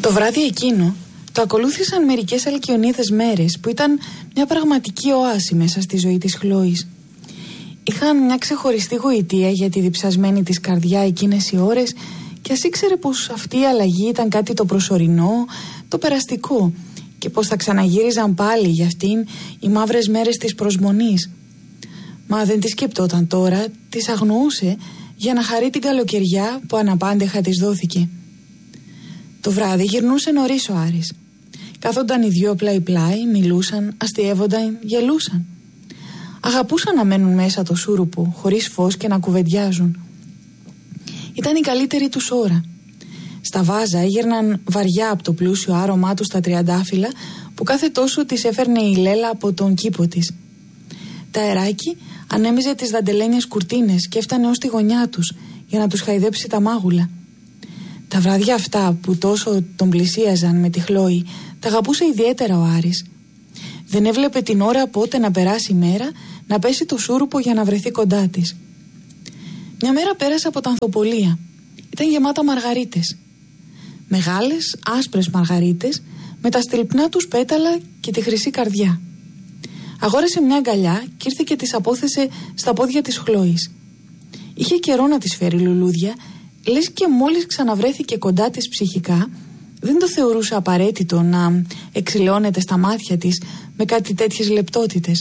Το βράδυ εκείνο το ακολούθησαν μερικές αλκιονίδες μέρες που ήταν μια πραγματική οάση μέσα στη ζωή της Χλώης. Είχαν μια ξεχωριστή γοητεία για τη διψασμένη της καρδιά εκείνες οι ώρες και ας ήξερε πως αυτή η αλλαγή ήταν κάτι το προσωρινό, το περαστικό και πως θα ξαναγύριζαν πάλι για αυτήν οι μαύρες μέρες της προσμονής. Μα δεν τη σκεπτόταν τώρα, τις αγνοούσε για να χαρεί την καλοκαιριά που αναπάντεχα της δόθηκε. Το βράδυ γυρνούσε νωρίς ο Άρης. Κάθονταν οι δυο πλάι-πλάι, μιλούσαν, αστιεύονταν, γελούσαν. Αγαπούσαν να μένουν μέσα το σούρουπο, χωρίς φως και να κουβεντιάζουν. Ήταν η καλύτερη τους ώρα. Στα βάζα έγερναν βαριά από το πλούσιο άρωμά του στα τριαντάφυλλα που κάθε τόσο της έφερνε η Λέλα από τον κήπο της. Τα αεράκι ανέμιζε τις δαντελένιες κουρτίνες και έφτανε ως τη γωνιά τους για να τους χαϊδέψει τα μάγουλα. Τα βράδια αυτά που τόσο τον πλησίαζαν με τη Χλώη τα αγαπούσε ιδιαίτερα ο Άρης. Δεν έβλεπε την ώρα πότε να περάσει η μέρα, να πέσει το σούρουπο για να βρεθεί κοντά της. Μια μέρα πέρασε από τα ανθοπολία. Ήταν γεμάτα μαργαρίτες. Μεγάλες, άσπρες μαργαρίτες με τα στυλπνά τους πέταλα και τη χρυσή καρδιά. Αγόρασε μια αγκαλιά και ήρθε και της απόθεσε στα πόδια της Χλώης. Είχε καιρό να της φέρει λουλούδια, λες και μόλις ξαναβρέθηκε κοντά της ψυχικά, δεν το θεωρούσε απαραίτητο να εξηλαιώνεται στα μάτια της με κάτι τέτοιες λεπτότητες.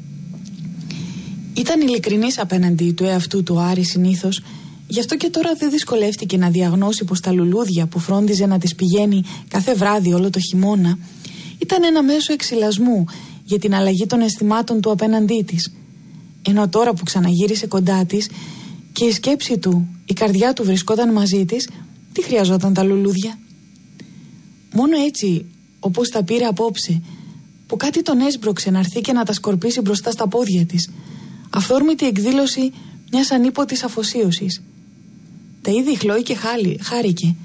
Ήταν ειλικρινής απέναντι του εαυτού του Άρη συνήθως, γι' αυτό και τώρα δεν δυσκολεύτηκε να διαγνώσει πως τα λουλούδια που φρόντιζε να της πηγαίνει κάθε βράδυ όλο το χειμώνα ήταν ένα μέσο εξηλασμού για την αλλαγή των αισθημάτων του απέναντί της. Ενώ τώρα που ξαναγύρισε κοντά της και η σκέψη του, η καρδιά του βρισκόταν μαζί της, τι χρειαζόταν τα λουλούδια. Μόνο έτσι, όπως τα πήρε απόψε, που κάτι τον έσπρωξε να έρθει και να τα σκορπίσει μπροστά στα πόδια της, αυθόρμητη εκδήλωση μιας ανίποτης αφοσίωσης. Τα είδε η Χλώη και χάρηκε.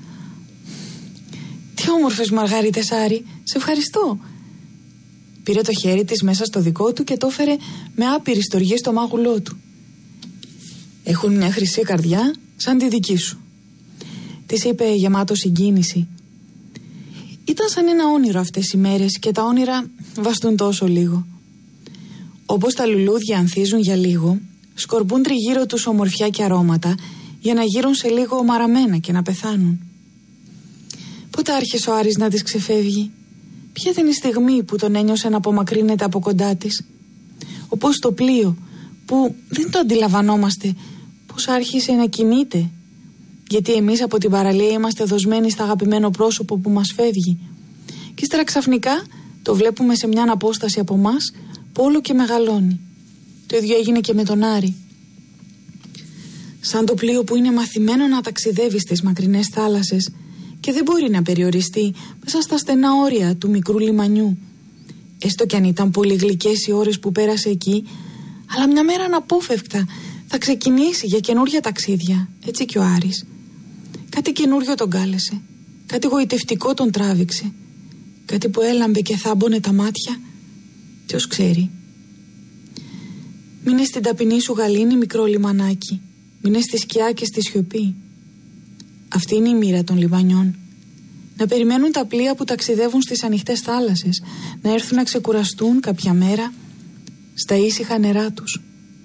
«Τι όμορφες μαργαρίτες, Άρη, σε ευχαριστώ». Πήρε το χέρι της μέσα στο δικό του και το έφερε με άπειρη στοργή στο μάγουλό του. «Έχουν μια χρυσή καρδιά σαν τη δική σου», της είπε γεμάτο συγκίνηση. Ήταν σαν ένα όνειρο αυτές οι μέρες και τα όνειρα βαστούν τόσο λίγο. Όπως τα λουλούδια ανθίζουν για λίγο, σκορπούν τριγύρω τους ομορφιά και αρώματα για να γύρουν σε λίγο μαραμένα και να πεθάνουν. Πότε άρχισε ο Άρης να της ξεφεύγει? Ποια ήταν η στιγμή που τον ένιωσε να απομακρύνεται από κοντά της? Όπως το πλοίο που δεν το αντιλαμβανόμαστε πως άρχισε να κινείται, γιατί εμείς από την παραλία είμαστε δοσμένοι στα αγαπημένο πρόσωπο που μας φεύγει και ύστερα ξαφνικά το βλέπουμε σε μια απόσταση από μας που όλο και μεγαλώνει. Το ίδιο έγινε και με τον Άρη. Σαν το πλοίο που είναι μαθημένο να ταξιδεύει στις μακρινές θάλασσες και δεν μπορεί να περιοριστεί μέσα στα στενά όρια του μικρού λιμανιού. Έστω κι αν ήταν πολύ γλυκές οι ώρες που πέρασε εκεί, αλλά μια μέρα αναπόφευκτα θα ξεκινήσει για καινούρια ταξίδια. Έτσι και ο Άρης. Κάτι καινούριο τον κάλεσε, κάτι γοητευτικό τον τράβηξε, κάτι που έλαμπε και θάμπονε τα μάτια. Ποιος ξέρει. Μείνε στην ταπεινή σου γαλήνη, μικρό λιμανάκι. Μείνε στη σκιά και στη σιωπή. Αυτή είναι η μοίρα των λιμανιών. Να περιμένουν τα πλοία που ταξιδεύουν στις ανοιχτές θάλασσες, να έρθουν να ξεκουραστούν κάποια μέρα στα ήσυχα νερά τους.